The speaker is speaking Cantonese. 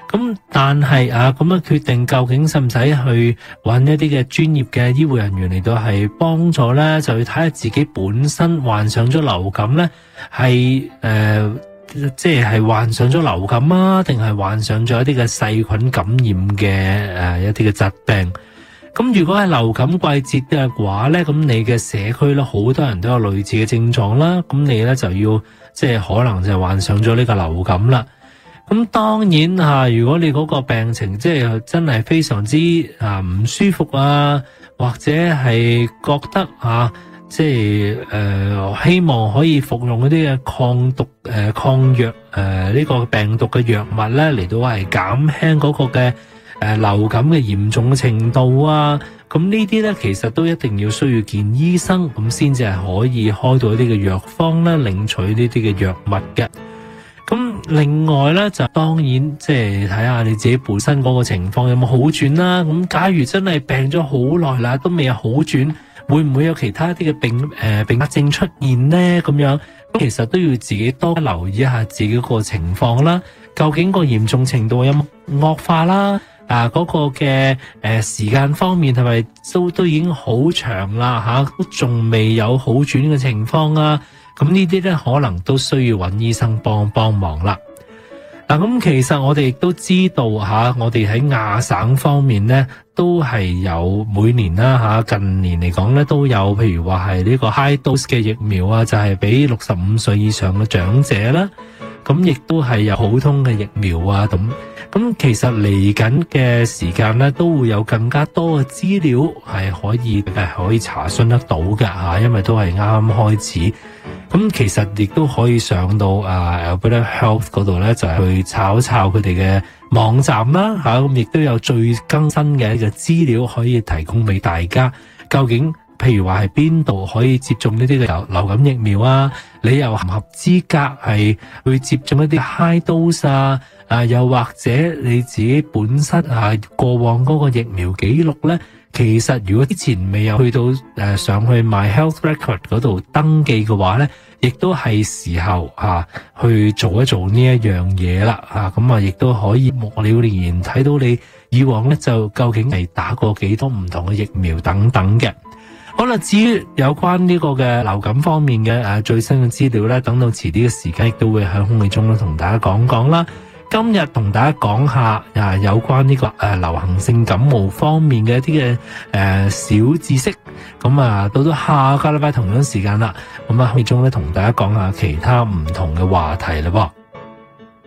咁但係咁樣決定究竟使唔使去揾一啲嘅專業嘅醫護人員嚟到係幫助咧，就要睇下自己本身患上咗流感咧，係即係患上咗流感啊，定係患上咗一啲嘅細菌感染嘅一啲嘅疾病。咁如果係流感季節嘅話咧，咁你嘅社區咧好多人都有類似嘅症狀啦，咁你咧就要即係可能就患上咗呢個流感啦。咁當然如果你嗰個病情即係真係非常之唔舒服啊，或者係覺得即係希望可以服用嗰啲嘅抗毒抗藥呢個病毒嘅藥物咧，嚟到係減輕嗰個嘅流感嘅嚴重嘅程度啊，咁呢啲咧其實都一定要需要見醫生，咁先至係可以開到一啲嘅藥方咧，領取呢啲嘅藥物嘅。咁另外咧就當然即係睇下你自己本身嗰個情況有冇好轉啦。咁假如真係病咗好耐啦，都未有好轉，會唔會有其他一啲嘅併發症出現呢？咁樣咁其實都要自己多留意一下自己個情況啦。究竟個嚴重程度有冇惡化啦？嗰個嘅時間方面係咪都已經好長啦都仲未有好轉嘅情況啊？咁呢啲咧可能都需要揾醫生幫忙啦。咁其實我哋亦都知道我哋喺亞省方面咧都係有每年啦近年嚟講咧都有，譬如話係呢個 high dose 嘅疫苗啊，就係俾65歲以上嘅長者啦。咁亦都係有普通嘅疫苗啊，咁其實嚟緊嘅時間咧，都會有更加多嘅資料係可以查詢得到嘅因為都係啱啱開始。咁其實亦都可以上到Alberta Health 嗰度咧，就係去抄佢哋嘅網站啦咁亦都有最更新嘅一個資料可以提供俾大家。究竟譬如話係邊度可以接種呢啲嘅流感疫苗啊？你又合唔合資格係去接種一啲 high dose 又或者你自己本身過往嗰個疫苗記錄咧，其實如果之前未有去到上去 My Health Record 嗰度登記嘅話咧，亦都係時候去做一做呢一樣嘢啦咁亦都可以幕了然睇到你以往咧就究竟係打過幾多唔同嘅疫苗等等嘅。好啦，至於有關呢個嘅流感方面嘅最新嘅資料咧，等到遲啲嘅時間亦都會喺空氣中咧同大家講講啦。今日同大家講下有關呢個流行性感冒方面嘅一啲嘅小知識。咁到下個禮拜同樣時間啦，咁空氣中咧同大家講下其他唔同嘅話題啦噃。